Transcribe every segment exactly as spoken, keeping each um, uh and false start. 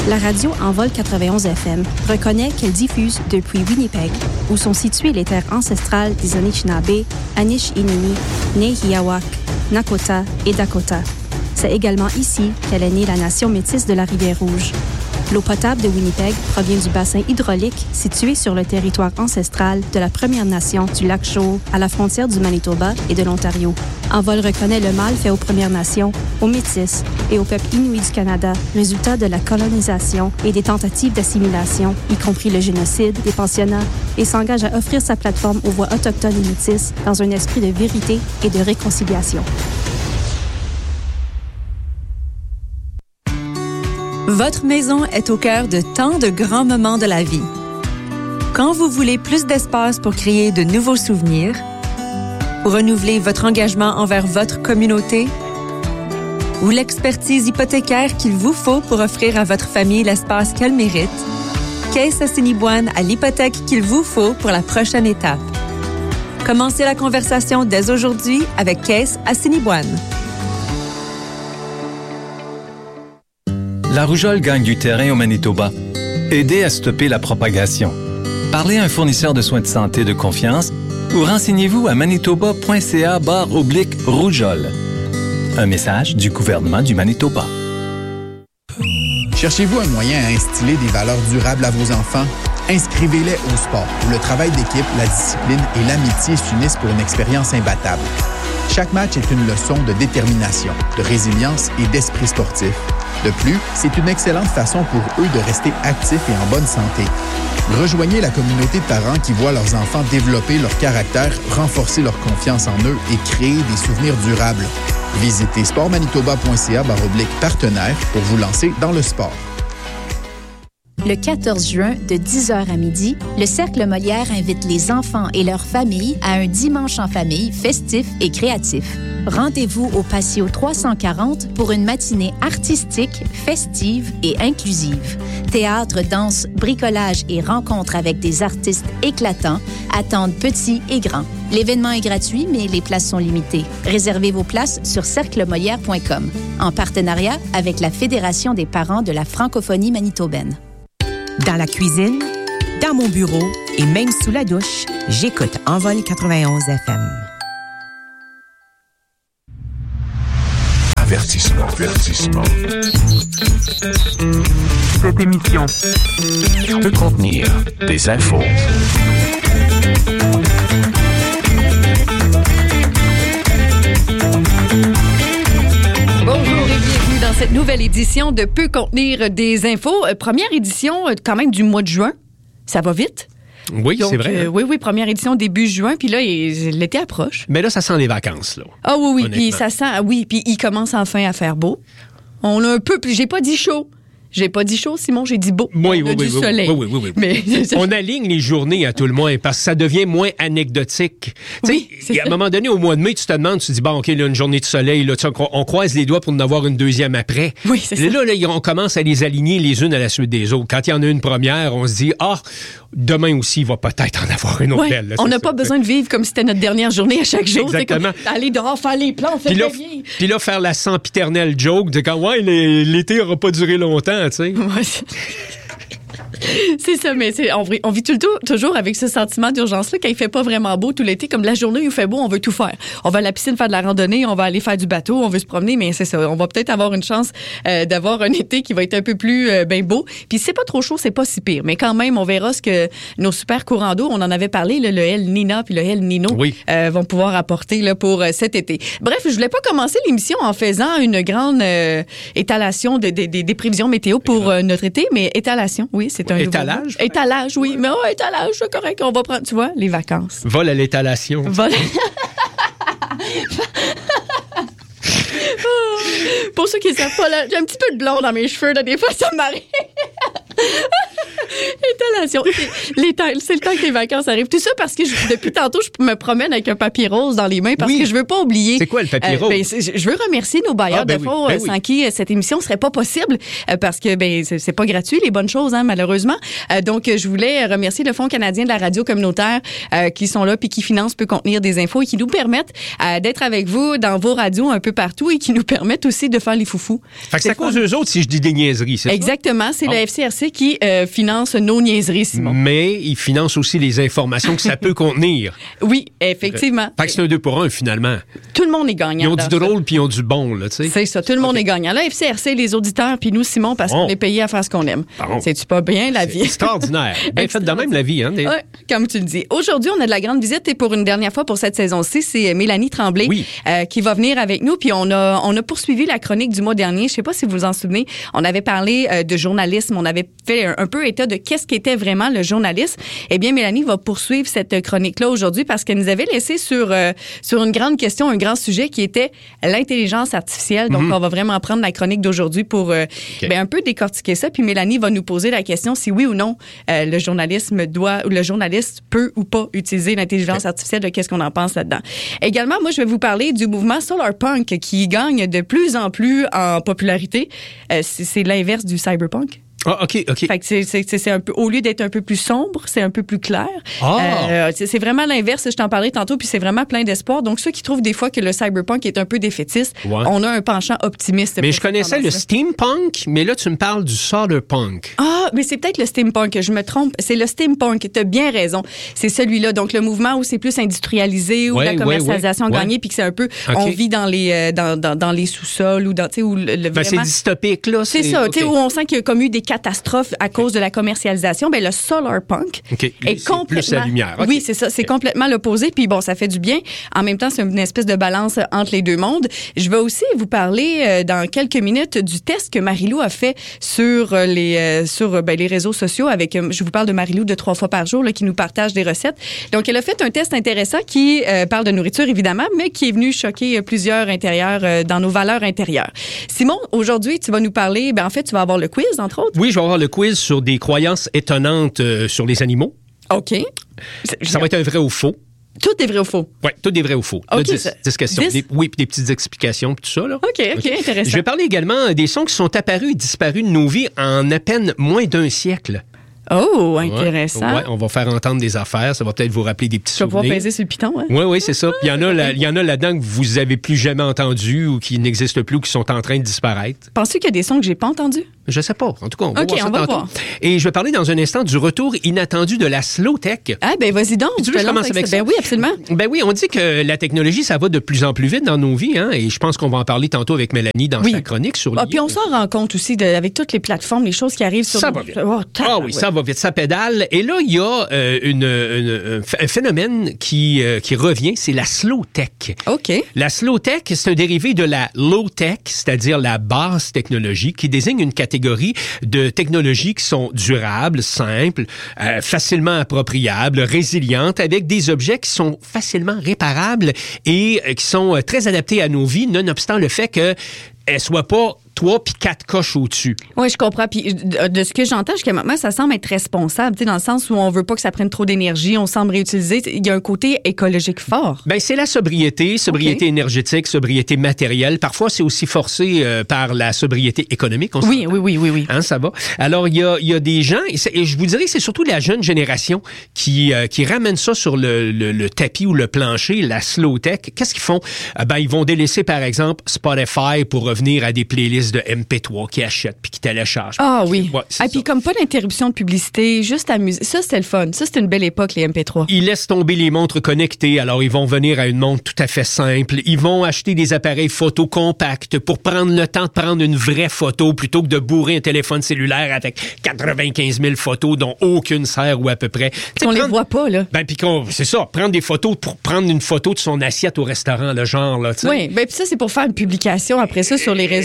La radio Envol quatre-vingt-onze F M reconnaît qu'elle diffuse depuis Winnipeg, où sont situées les terres ancestrales des Anishinaabe, Anishinaabe, Nehiawak, Nakota et Dakota. C'est également ici qu'elle est née la nation métisse de la Rivière-Rouge. L'eau potable de Winnipeg provient du bassin hydraulique situé sur le territoire ancestral de la Première Nation du lac Shaw, à la frontière du Manitoba et de l'Ontario. Envol reconnaît le mal fait aux Premières Nations, aux Métis et aux peuples inuits du Canada, résultat de la colonisation et des tentatives d'assimilation, y compris le génocide, des pensionnats, et s'engage à offrir sa plateforme aux voix autochtones et métisses dans un esprit de vérité et de réconciliation. Votre maison est au cœur de tant de grands moments de la vie. Quand vous voulez plus d'espace pour créer de nouveaux souvenirs, pour renouveler votre engagement envers votre communauté, ou l'expertise hypothécaire qu'il vous faut pour offrir à votre famille l'espace qu'elle mérite, Caisse Assiniboine a l'hypothèque qu'il vous faut pour la prochaine étape. Commencez la conversation dès aujourd'hui avec Caisse Assiniboine. La rougeole gagne du terrain au Manitoba. Aidez à stopper la propagation. Parlez à un fournisseur de soins de santé de confiance ou renseignez-vous à manitoba.ca barre oblique rougeole. Un message du gouvernement du Manitoba. Cherchez-vous un moyen à instiller des valeurs durables à vos enfants? Inscrivez-les au sport, où le travail d'équipe, la discipline et l'amitié s'unissent pour une expérience imbattable. Chaque match est une leçon de détermination, de résilience et d'esprit sportif. De plus, c'est une excellente façon pour eux de rester actifs et en bonne santé. Rejoignez la communauté de parents qui voient leurs enfants développer leur caractère, renforcer leur confiance en eux et créer des souvenirs durables. Visitez sportmanitoba.ca barre oblique partenaire pour vous lancer dans le sport. Le quatorze juin, de dix heures à midi, le Cercle Molière invite les enfants et leurs familles à un dimanche en famille festif et créatif. Rendez-vous au Patio trois cent quarante pour une matinée artistique, festive et inclusive. Théâtre, danse, bricolage et rencontres avec des artistes éclatants attendent petits et grands. L'événement est gratuit, mais les places sont limitées. Réservez vos places sur cercle molière point com, en partenariat avec la Fédération des parents de la francophonie manitobaine. Dans la cuisine, dans mon bureau et même sous la douche, j'écoute Envol quatre-vingt-onze F M. Avertissement, avertissement. Cette émission peut contenir des infos. Bonjour et bienvenue dans cette nouvelle édition de Peut contenir des infos. Euh, première édition euh, quand même du mois de juin. Ça va vite. Oui, Donc, c'est vrai. Euh, oui, oui, première édition début juin. Puis là, il, l'été approche. Mais là, ça sent les vacances, là. Ah oui, oui. Puis ça sent, oui, puis il commence enfin à faire beau. On a un peu, puis j'ai pas dit chaud. J'ai pas dit chaud, Simon, j'ai dit beau. Oui, on oui, a oui, du oui, soleil. oui, oui, oui, oui. Mais, on aligne les journées à tout le moins parce que ça devient moins anecdotique. Oui, à un moment donné, au mois de mai, tu te demandes, tu te dis, bon, OK, là, une journée de soleil, là, on, on croise les doigts pour en avoir une deuxième après. Oui, c'est là, ça. Là, là, on commence à les aligner les unes à la suite des autres. Quand il y en a une première, on se dit, ah, demain aussi, il va peut-être en avoir une autre ouais, belle. Là, on n'a pas besoin de vivre comme si c'était notre dernière journée à chaque jour. Exactement. C'est comme, aller dehors, faire les plans, faire puis là, bien. Puis là, faire la sempiternelle joke de quand, ouais, l'été n'aura pas duré longtemps, tu sais. Ouais, c'est ça, mais c'est, on, on vit tout le temps, toujours avec ce sentiment d'urgence-là quand il fait pas vraiment beau tout l'été. Comme la journée où il fait beau, on veut tout faire. On va à la piscine faire de la randonnée, on va aller faire du bateau, on veut se promener, mais c'est ça. On va peut-être avoir une chance euh, d'avoir un été qui va être un peu plus euh, ben beau. Puis si c'est pas trop chaud, c'est pas si pire. Mais quand même, on verra ce que nos super courants d'eau, on en avait parlé, là, le El Nina puis le El Nino, oui. euh, vont pouvoir apporter là, pour euh, cet été. Bref, je voulais pas commencer l'émission en faisant une grande euh, étalation de, de, de, des prévisions météo pour euh, notre été, mais étalation, oui, c'est un étalage. Étalage, oui. Mais oh, étalage, c'est correct. On va prendre, tu vois, les vacances. Vol à l'étalation. Vol. Pour ceux qui ne savent pas, là, j'ai un petit peu de blond dans mes cheveux. Là, des fois, ça m'arrive. Étalation. Les temps, c'est le temps que les vacances arrivent. Tout ça parce que je, depuis tantôt, je me promène avec un papier rose dans les mains parce oui. que je veux pas oublier. C'est quoi le papier rose? Euh, ben, je veux remercier nos bailleurs ah, ben de fonds oui, ben sans oui. qui cette émission serait pas possible euh, parce que ben c'est, c'est pas gratuit les bonnes choses hein, malheureusement. Euh, donc je voulais remercier le Fonds canadien de la radio communautaire euh, qui sont là puis qui financent Peut contenir des infos et qui nous permettent euh, d'être avec vous dans vos radios un peu partout et qui nous permettent aussi de faire les foufous. Fait que c'est à cause d'eux autres si je dis des niaiseries, c'est Exactement, ça? c'est Bon. le F C R C qui euh, finance nos niaiseries, Simon. Mais ils financent aussi les informations que ça peut contenir. Oui, effectivement. Fait que c'est un deux pour un, finalement. Tout le monde est gagnant. Ils ont du drôle puis ils ont du bon, là, tu sais. C'est ça, tout le monde okay. est gagnant. Là, F C R C, les auditeurs, puis nous, Simon, parce bon. qu'on est payés à faire ce qu'on aime. Bon. C'est-tu pas bien, la vie? C'est extraordinaire. Bien fait de même, la vie, hein? Des... Ouais, comme tu le dis. Aujourd'hui, on a de la grande visite et pour une dernière fois pour cette saison-ci, c'est Mélanie Tremblay oui. euh, qui va venir avec nous. Puis on a, on a poursuivi la chronique du mois dernier. Je sais pas si vous vous en souvenez. On avait parlé euh, de journalisme. On avait fait un, un peu état de qu'est-ce qu'était vraiment le journalisme. Eh bien, Mélanie va poursuivre cette chronique-là aujourd'hui parce qu'elle nous avait laissé sur, euh, sur une grande question, un grand sujet qui était l'intelligence artificielle. Donc, mm-hmm. on va vraiment prendre la chronique d'aujourd'hui pour euh, okay. ben, un peu décortiquer ça. Puis Mélanie va nous poser la question si oui ou non euh, le journalisme doit, ou le journaliste peut ou pas utiliser l'intelligence okay. artificielle, de qu'est-ce qu'on en pense là-dedans. Également, moi, je vais vous parler du mouvement Solarpunk qui gagne de plus en plus en popularité. Euh, c'est, c'est l'inverse du cyberpunk. Ah, OK, OK. Fait que c'est, c'est, c'est un peu, au lieu d'être un peu plus sombre, c'est un peu plus clair. Ah! Euh, c'est, c'est vraiment l'inverse, je t'en parlais tantôt, puis c'est vraiment plein d'espoir. Donc, ceux qui trouvent des fois que le cyberpunk est un peu défaitiste, ouais. on a un penchant optimiste. Mais je connaissais le steampunk, mais là, tu me parles du solarpunk. Ah, mais c'est peut-être le steampunk, je me trompe. C'est le steampunk, t'as bien raison. C'est celui-là. Donc, le mouvement où c'est plus industrialisé, où ouais, la commercialisation ouais, ouais. gagnée, puis que c'est un peu, okay. on vit dans les, euh, dans, dans, dans les sous-sols, ou dans, tu sais, où le, le ben, vraiment... c'est dystopique, là. C'est, c'est ça, okay. tu sais, où on sent qu'il y a comme eu des catastrophes à cause de la commercialisation. Ben, le solarpunk okay. est c'est complètement... plus la lumière. Okay. Oui, c'est ça. C'est okay. complètement l'opposé. Puis bon, ça fait du bien. En même temps, c'est une espèce de balance entre les deux mondes. Je vais aussi vous parler euh, dans quelques minutes du test que Marie-Lou a fait sur les euh, sur ben, les réseaux sociaux avec, euh, je vous parle de Marie-Lou de trois fois par jour là, qui nous partage des recettes. Donc, elle a fait un test intéressant qui euh, parle de nourriture, évidemment, mais qui est venu choquer plusieurs intérieurs euh, dans nos valeurs intérieures. Simon, aujourd'hui, tu vas nous parler, ben en fait, tu vas avoir le quiz, entre autres. Oui, je vais avoir le quiz sur des croyances étonnantes euh, sur les animaux. OK. C'est, ça va être un vrai ou faux. Tout est vrai ou faux? Oui, tout est vrai ou faux. OK. dix, dix questions. dix? Des, oui, puis des petites explications, puis tout ça. Là. OK, OK, okay. Intéressant. Je vais parler également des sons qui sont apparus et disparus de nos vies en à peine moins d'un siècle. Oh, intéressant. Ouais, ouais, on va faire entendre des affaires. Ça va peut-être vous rappeler des petits souvenirs. Tu vas pouvoir peser sur le piton, hein? Oui, oui, c'est ça. Puis il y en a, là, il y en a là-dedans que vous avez plus jamais entendu ou qui n'existent plus ou qui sont en train de disparaître. Penses-tu qu'il y a des sons que j'ai pas entendus? Je sais pas. En tout cas, on va okay, voir ça on va tantôt. voir. Et je vais parler dans un instant du retour inattendu de la slow tech. Ah, ben vas-y donc. Tu veux que je commence avec ça? Ben oui, absolument. Ben oui, on dit que la technologie, ça va de plus en plus vite dans nos vies, hein, et je pense qu'on va en parler tantôt avec Mélanie dans oui. sa chronique sur ah, puis on s'en rend compte aussi de, avec toutes les plateformes, les choses qui arrivent sur... Ça nos... va vite. Oh, ah oui, ouais. ça va vite, ça pédale. Et là, il y a euh, une, une, un phénomène qui, euh, qui revient, c'est la slow tech. OK. La slow tech, c'est un dérivé de la low tech, c'est-à-dire la basse technologie, qui désigne une catégorie de technologies qui sont durables, simples, euh, facilement appropriables, résilientes, avec des objets qui sont facilement réparables et euh, qui sont euh, très adaptés à nos vies, nonobstant le fait qu'elles ne soient pas trois puis quatre coches au-dessus. Oui, je comprends. Puis de, de ce que j'entends jusqu'à maintenant, ça semble être responsable, tu sais, dans le sens où on veut pas que ça prenne trop d'énergie, on semble réutiliser. Il y a un côté écologique fort. Ben c'est la sobriété, sobriété okay. énergétique, sobriété matérielle. Parfois, c'est aussi forcé euh, par la sobriété économique. On oui, oui, oui, oui, oui. Hein, ça va. Alors, il y a, il y a des gens, et, et je vous dirais que c'est surtout la jeune génération qui, euh, qui ramène ça sur le, le, le tapis ou le plancher, la slow tech. Qu'est-ce qu'ils font? Euh, ben, ils vont délaisser, par exemple, Spotify pour revenir à des playlists de M P trois qu'ils achètent puis qu'ils téléchargent. Ah oui. Ouais, ah, puis comme pas d'interruption de publicité, juste amuser. Ça, c'était le fun. Ça, c'était une belle époque, les M P trois. Ils laissent tomber les montres connectées, alors ils vont venir à une montre tout à fait simple. Ils vont acheter des appareils photo compacts pour prendre le temps de prendre une vraie photo plutôt que de bourrer un téléphone cellulaire avec quatre-vingt-quinze mille photos dont aucune sert ou à peu près. On prendre... les voit pas, là. Ben, puis qu'on, c'est ça, prendre des photos pour prendre une photo de son assiette au restaurant, le genre, là, tu sais. Oui, ben puis ça, c'est pour faire une publication après ça sur les réseaux sociaux.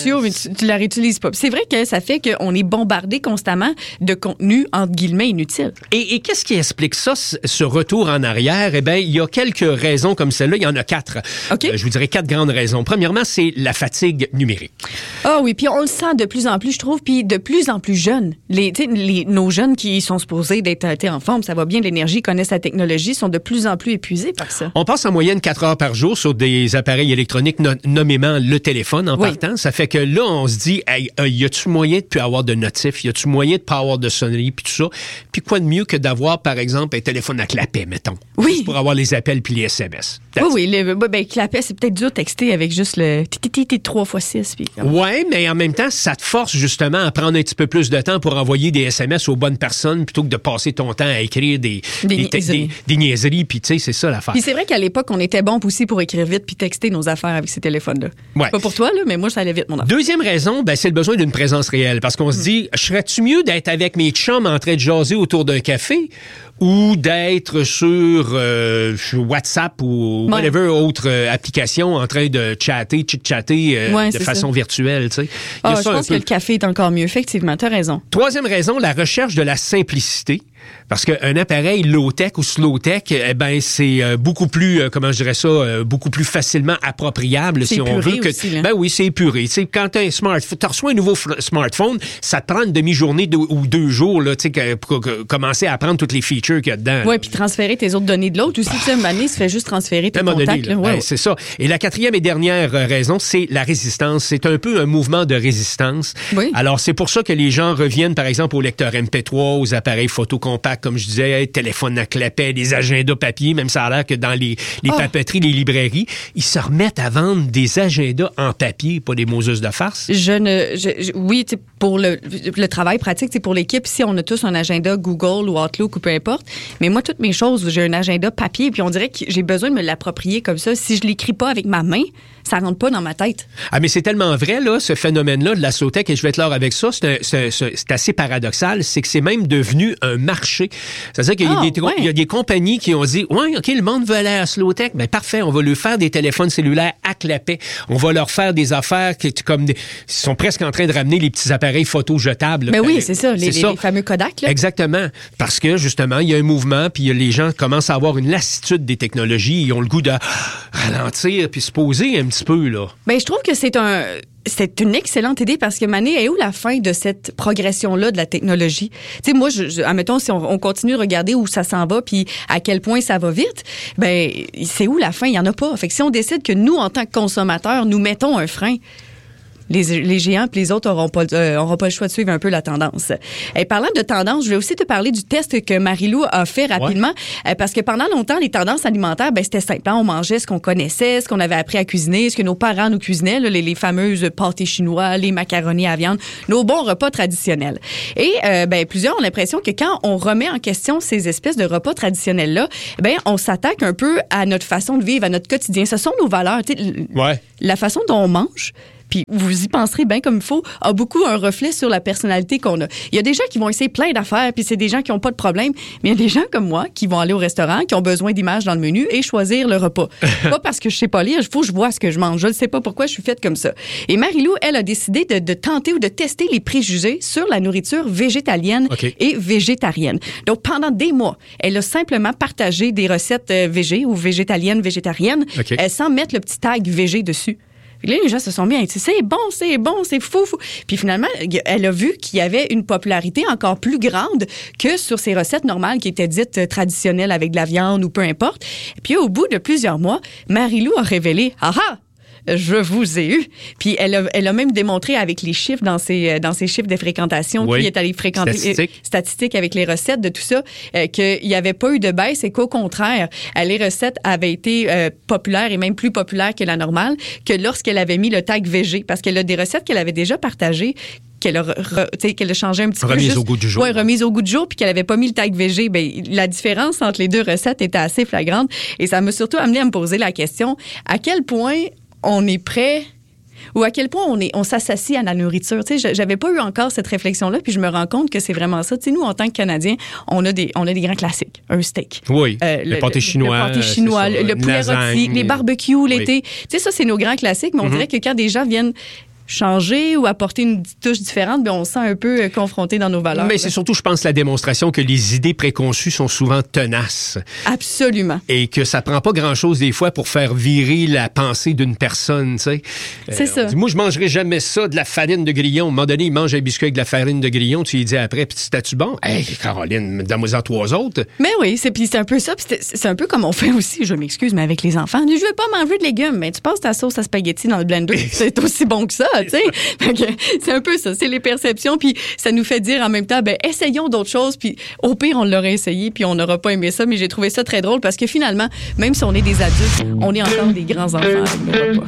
sociaux, mais tu, tu la réutilises pas. Puis c'est vrai que ça fait qu'on est bombardé constamment de contenu, entre guillemets, inutile. Et, et qu'est-ce qui explique ça, ce retour en arrière? Eh bien, il y a quelques raisons comme celle-là. Il y en a quatre. Okay. Euh, je vous dirais quatre grandes raisons. Premièrement, c'est la fatigue numérique. Ah oh oui, puis on le sent de plus en plus, je trouve, puis de plus en plus jeunes. Les, les, nos jeunes qui sont supposés d'être en forme, ça va bien, l'énergie, connaissent la technologie, sont de plus en plus épuisés par ça. On passe en moyenne quatre heures par jour sur des appareils électroniques, no- nommément le téléphone en oui. partant. Ça fait que là, on se dit, hey, euh, y a-tu moyen de plus avoir de notifs? Y a-tu moyen de pas avoir de sonnerie puis tout ça? Puis quoi de mieux que d'avoir, par exemple, un téléphone à clapet, mettons. Oui. Pour avoir les appels puis les S M S. That's oui, oui. Le, ben, clapet, c'est peut-être dur de texter avec juste le titi trois fois six. Oui, mais en même temps, ça te force justement à prendre un petit peu plus de temps pour envoyer des S M S aux bonnes personnes plutôt que de passer ton temps à écrire des, des, des, niaiseries. des, des niaiseries. Puis, tu sais, c'est ça l'affaire. Puis c'est vrai qu'à l'époque, on était bon aussi pour écrire vite puis texter nos affaires avec ces téléphones-là. Ouais. Pas pour toi, là, mais moi, ça allait vite, mon affaire. Deuxième raison, ben, c'est le besoin d'une présence réelle. Parce qu'on se dit, serais-tu mieux d'être avec mes chums en train de jaser autour d'un café ou d'être sur, euh, sur WhatsApp ou ouais. whatever autre euh, application en train de chatter, chit-chatter euh, ouais, de façon ça. virtuelle, tu sais. Ah, je pense peu... que le café est encore mieux. Effectivement, t'as raison. Troisième raison, la recherche de la simplicité. Parce qu'un appareil low-tech ou slow-tech, eh ben c'est euh, beaucoup plus, euh, comment je dirais ça, euh, beaucoup plus facilement appropriable c'est si on veut. Que, aussi, ben oui, c'est épuré. Tu sais, quand tu as un smartphone, tu reçois un nouveau f- smartphone, ça te prend une demi-journée de, ou deux jours là, tu sais, pour que, commencer à apprendre toutes les features qu'il y a dedans. Oui, puis transférer tes autres données de l'autre aussi. Tu sais, Mané, ça fait juste transférer tes contacts. Donné, là, là, ouais, ben, c'est ça. Et la quatrième et dernière raison, c'est la résistance. C'est un peu un mouvement de résistance. Oui. Alors, c'est pour ça que les gens reviennent, par exemple, aux lecteurs M P trois, aux appareils photo compacts, comme je disais, téléphone à clapet, des agendas papier, même ça a l'air que dans les, les oh. papeteries, les librairies, ils se remettent à vendre des agendas en papier, pas des moseuses de farce. Je ne... Je, je, oui, pour le, le travail pratique, pour l'équipe, si on a tous un agenda Google ou Outlook ou peu importe, mais moi, toutes mes choses, j'ai un agenda papier, puis on dirait que j'ai besoin de me l'approprier comme ça. Si je l'écris pas avec ma main, ça rentre pas dans ma tête. Ah, mais c'est tellement vrai, là, ce phénomène-là de la slow-tech, et je vais être là avec ça, c'est, un, c'est, c'est, c'est assez paradoxal, c'est que c'est même devenu un marché. C'est-à-dire qu'il y a, oh, des, ouais. il y a des compagnies qui ont dit, ouais, OK, le monde veut aller à slow-tech, ben parfait, on va leur faire des téléphones cellulaires à clapet. On va leur faire des affaires qui comme des, ils sont presque en train de ramener les petits appareils photo jetables. Ben oui, c'est ça, les, c'est les, ça. les fameux Kodak. Là. Exactement. Parce que, justement, il y a un mouvement, puis les gens commencent à avoir une lassitude des technologies, ils ont le goût de ralentir puis se poser un petit peu, là. Ben, je trouve que c'est un... C'est une excellente idée parce que, Mané, est où la fin de cette progression-là de la technologie? Tu sais, moi, je, je, admettons, si on, on continue de regarder où ça s'en va puis à quel point ça va vite, ben c'est où la fin? Il n'y en a pas. Fait que si on décide que nous, en tant que consommateurs, nous mettons un frein, Les, les géants puis les autres n'auront pas, euh, auront pas le choix de suivre un peu la tendance. Et parlant de tendance, je vais aussi te parler du test que Marie-Lou a fait rapidement, ouais. euh, parce que pendant longtemps, les tendances alimentaires, ben c'était simple. Hein? On mangeait ce qu'on connaissait, ce qu'on avait appris à cuisiner, ce que nos parents nous cuisinaient, là, les, les fameuses pâtés chinois, les macaronis à viande, nos bons repas traditionnels. Et euh, ben plusieurs ont l'impression que quand on remet en question ces espèces de repas traditionnels-là, ben on s'attaque un peu à notre façon de vivre, à notre quotidien. Ce sont nos valeurs. Ouais. La façon dont on mange, puis vous y penserez bien comme il faut, a beaucoup un reflet sur la personnalité qu'on a. Il y a des gens qui vont essayer plein d'affaires, puis c'est des gens qui n'ont pas de problème, mais il y a des gens comme moi qui vont aller au restaurant, qui ont besoin d'images dans le menu et choisir le repas. Pas parce que je sais pas lire, il faut que je vois ce que je mange. Je ne sais pas pourquoi je suis faite comme ça. Et Marie-Lou, elle a décidé de, de tenter ou de tester les préjugés sur la nourriture végétalienne okay. et végétarienne. Donc, pendant des mois, elle a simplement partagé des recettes euh, végé ou végétaliennes, végétariennes, okay. euh, sans mettre le petit tag végé dessus. Là, les gens se sont mis à dire, c'est bon, c'est bon, c'est fou, fou. Puis finalement, elle a vu qu'il y avait une popularité encore plus grande que sur ces recettes normales qui étaient dites traditionnelles avec de la viande ou peu importe. Puis au bout de plusieurs mois, Marie-Lou a révélé, ah ah! Je vous ai eu. Puis elle a, elle a même démontré avec les chiffres dans ses, dans ses chiffres de fréquentation, oui. qui est allé fréquenter statistiques. Euh, statistiques avec les recettes de tout ça, euh, qu'il n'y avait pas eu de baisse et qu'au contraire, euh, les recettes avaient été euh, populaires et même plus populaires que la normale, que lorsqu'elle avait mis le tag végé, parce qu'elle a des recettes qu'elle avait déjà partagées, qu'elle a, re, qu'elle a changé un petit remise peu. Remise au goût du jour. Oui, remise au goût du jour, puis qu'elle n'avait pas mis le tag végé. Bien, la différence entre les deux recettes était assez flagrante. Et ça m'a surtout amené à me poser la question, à quel point on est prêt ou à quel point on, est, on s'associe à la nourriture. Tu sais, j'avais pas eu encore cette réflexion-là, puis je me rends compte que c'est vraiment ça. Tu sais, nous, en tant que Canadiens, on a des, on a des grands classiques. Un steak. Oui, euh, le, le pâté chinois. Le pâté chinois, le, le poulet rôti, les barbecues l'été. Oui. Tu sais, ça, c'est nos grands classiques, mais on mm-hmm. dirait que quand des gens viennent changer ou apporter une touche différente, bien, on se sent un peu confronté dans nos valeurs. Mais c'est surtout, je pense, la démonstration que les idées préconçues sont souvent tenaces. Absolument. Et que ça prend pas grand-chose des fois pour faire virer la pensée d'une personne, tu sais. C'est euh, ça. Dit, moi, je mangerai jamais ça, de la farine de grillon. À un moment donné, il mange un biscuit avec de la farine de grillon. Tu lui dis après, puis c'était-tu bon? Hey, Caroline, donne-moi-en trois autres. Mais oui, c'est, puis c'est un peu ça. Puis c'est, c'est un peu comme on fait aussi, je m'excuse, mais avec les enfants. Je veux pas manger de légumes, mais tu passes ta sauce à spaghetti dans le blender. C'est aussi bon que ça, tu sais. C'est un peu ça. C'est les perceptions. Puis ça nous fait dire en même temps, ben essayons d'autres choses. Puis au pire, on l'aurait essayé, puis on n'aura pas aimé ça. Mais j'ai trouvé ça très drôle parce que finalement, même si on est des adultes, on est encore des grands enfants avec nos repas.